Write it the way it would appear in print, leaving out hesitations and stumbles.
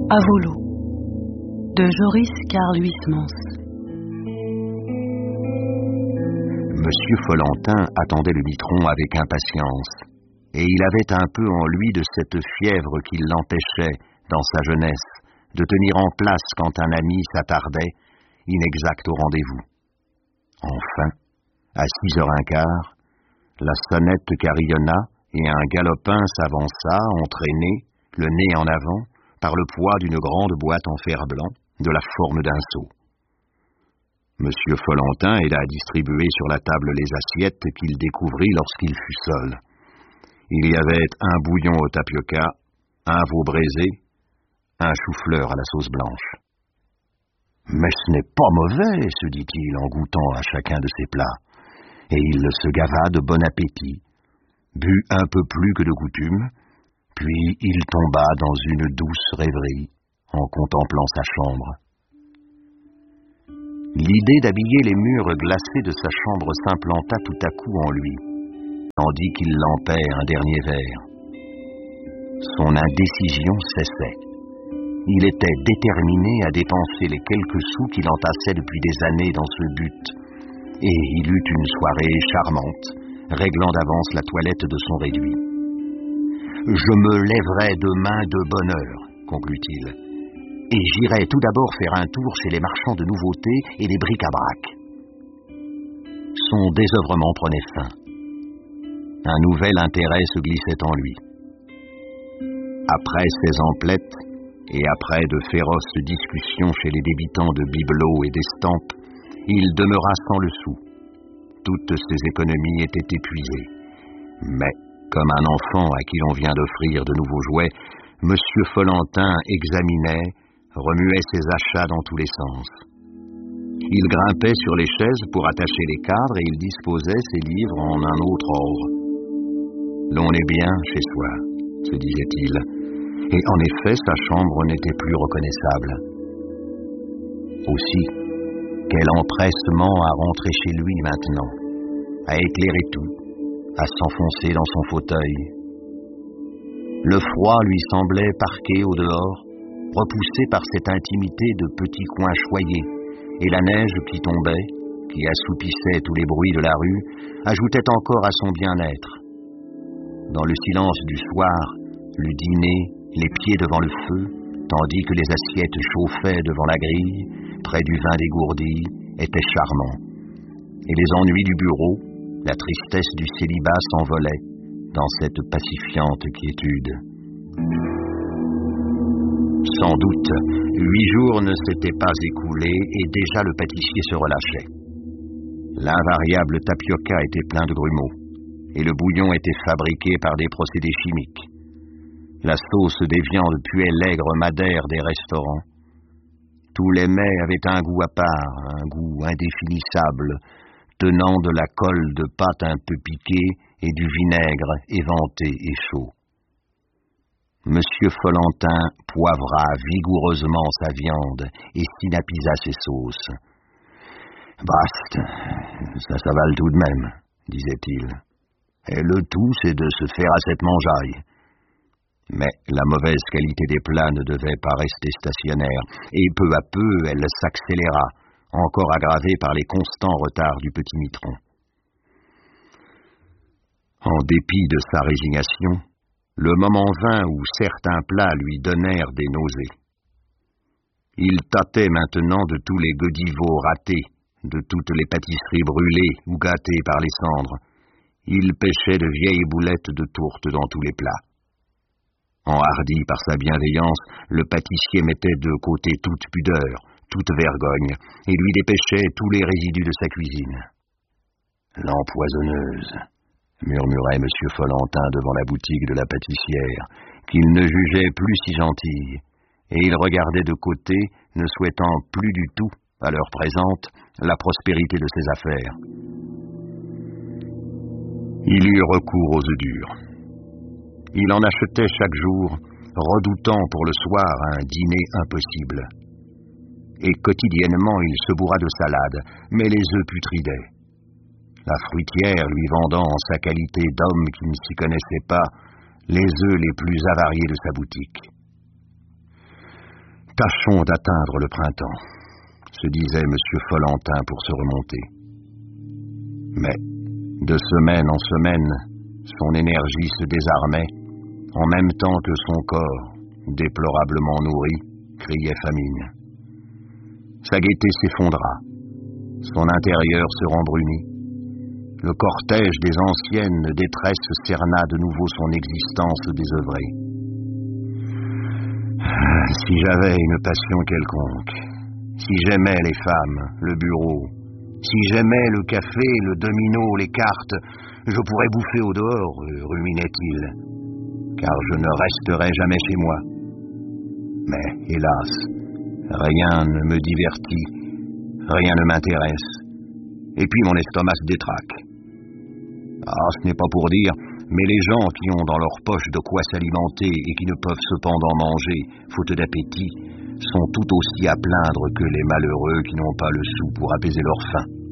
À volo de Joris Carl Huysmans. Monsieur Follentin attendait le mitron avec impatience, et il avait un peu en lui de cette fièvre qui l'empêchait, dans sa jeunesse, de tenir en place quand un ami s'attardait, inexact au rendez-vous. Enfin, à 6h15, la sonnette carillonna et un galopin s'avança, entraîné, le nez en avant, par le poids d'une grande boîte en fer blanc, de la forme d'un seau. Monsieur Follentin aida à distribuer sur la table les assiettes qu'il découvrit lorsqu'il fut seul. Il y avait un bouillon au tapioca, un veau braisé, un chou-fleur à la sauce blanche. « Mais ce n'est pas mauvais, se dit-il en goûtant à chacun de ses plats. Et il se gava de bon appétit, but un peu plus que de coutume, puis il tomba dans une douce rêverie en contemplant sa chambre. L'idée d'habiller les murs glacés de sa chambre s'implanta tout à coup en lui, tandis qu'il lampait un dernier verre. Son indécision cessait. Il était déterminé à dépenser les quelques sous qu'il entassait depuis des années dans ce but, et il eut une soirée charmante, réglant d'avance la toilette de son réduit. « Je me lèverai demain de bonne heure, conclut-il, et j'irai tout d'abord faire un tour chez les marchands de nouveautés et des bric-à-brac. » Son désœuvrement prenait fin. Un nouvel intérêt se glissait en lui. Après ses emplettes, et après de féroces discussions chez les débitants de bibelots et d'estampes, il demeura sans le sou. Toutes ses économies étaient épuisées. Mais, comme un enfant à qui l'on vient d'offrir de nouveaux jouets, Monsieur Follentin examinait, remuait ses achats dans tous les sens. Il grimpait sur les chaises pour attacher les cadres et il disposait ses livres en un autre ordre. L'on est bien chez soi, se disait-il, et en effet sa chambre n'était plus reconnaissable. Aussi, quel empressement à rentrer chez lui maintenant, à éclairer tout, à s'enfoncer dans son fauteuil. Le froid lui semblait parqué au dehors, repoussé par cette intimité de petits coins choyés, et la neige qui tombait, qui assoupissait tous les bruits de la rue, ajoutait encore à son bien-être. Dans le silence du soir, le dîner, les pieds devant le feu, tandis que les assiettes chauffaient devant la grille, près du vin dégourdi, étaient charmants. Et les ennuis du bureau, la tristesse du célibat s'envolaient dans cette pacifiante quiétude. Sans doute, 8 jours ne s'étaient pas écoulés et déjà le pâtissier se relâchait. L'invariable tapioca était plein de grumeaux et le bouillon était fabriqué par des procédés chimiques. La sauce des viandes puait l'aigre madère des restaurants. Tous les mets avaient un goût à part, un goût indéfinissable, tenant de la colle de pâte un peu piquée et du vinaigre éventé et chaud. Monsieur Follentin poivra vigoureusement sa viande et synapisa ses sauces. « Bast, ça va tout de même, » disait-il. « Et le tout, c'est de se faire à cette mangeaille. » Mais la mauvaise qualité des plats ne devait pas rester stationnaire, et peu à peu elle s'accéléra, encore aggravée par les constants retards du petit mitron. En dépit de sa résignation, le moment vint où certains plats lui donnèrent des nausées. Il tâtait maintenant de tous les godivots ratés, de toutes les pâtisseries brûlées ou gâtées par les cendres. Il pêchait de vieilles boulettes de tourte dans tous les plats. Enhardi par sa bienveillance, le pâtissier mettait de côté toute pudeur, toute vergogne, et lui dépêchait tous les résidus de sa cuisine. « L'empoisonneuse !» murmurait Monsieur Follentin devant la boutique de la pâtissière, qu'il ne jugeait plus si gentille, et il regardait de côté, ne souhaitant plus du tout, à l'heure présente, la prospérité de ses affaires. Il eut recours aux œufs durs. Il en achetait chaque jour, redoutant pour le soir un dîner impossible. Et quotidiennement il se bourra de salade, mais les œufs putridaient. La fruitière lui vendant en sa qualité d'homme qui ne s'y connaissait pas les œufs les plus avariés de sa boutique. Tâchons d'atteindre le printemps, se disait M. Follentin pour se remonter. Mais, de semaine en semaine, son énergie se désarmait, en même temps que son corps, déplorablement nourri, criait famine. Sa gaieté s'effondra, son intérieur se rembrunit. Le cortège des anciennes détresses cerna de nouveau son existence désœuvrée. Si j'avais une passion quelconque, si j'aimais les femmes, le bureau, si j'aimais le café, le domino, les cartes, je pourrais bouffer au dehors, ruminait-il, car je ne resterai jamais chez moi. Mais, hélas, rien ne me divertit, rien ne m'intéresse, et puis mon estomac se détraque. Ah, ce n'est pas pour dire, mais les gens qui ont dans leur poche de quoi s'alimenter et qui ne peuvent cependant manger, faute d'appétit, sont tout aussi à plaindre que les malheureux qui n'ont pas le sou pour apaiser leur faim.